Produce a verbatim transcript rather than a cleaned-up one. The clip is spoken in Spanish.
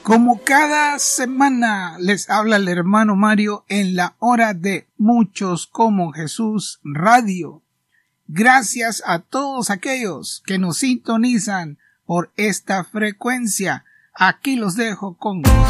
Como cada semana les habla el hermano Mario en la hora de Muchos como Jesús Radio. Gracias a todos aquellos que nos sintonizan por esta frecuencia. Aquí los dejo con